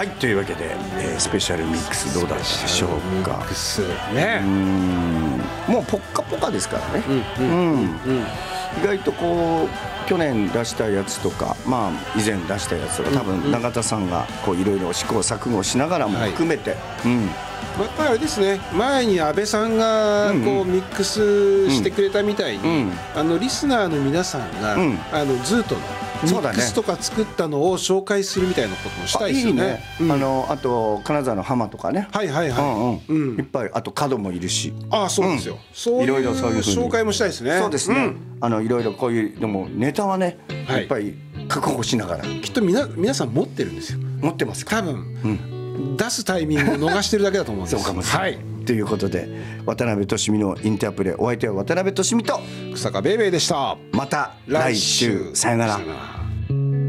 はいというわけで、スペシャルミックスどうだったでしょうか。 ミックスね、 もうポッカポカですからね。意外とこう去年出したやつとか、まあ以前出したやつとか多分永田さんがこういろいろ試行錯誤しながらも含めて、 やっぱりあれですね、前に安倍さんがこうミックスしてくれたみたいに、リスナーの皆さんが、ズートのミックスとか作ったのを紹介するみたいなこともしたいですよね。 あと金沢の浜とかね、いっぱい、あと角もいるし、 そうですよ、そういう紹介もしたいですね。 そうですね、いろいろこういうでもネタはね、いっぱい確保しながら、 きっと皆さん持ってるんですよ。 持ってますか多分、出すタイミングを逃してるだけだと思うんです。 そうかもしれない。ということで渡辺俊美のインタープレイ、お相手は渡辺俊美と草加ベイベーでした。 また来週、さよなら。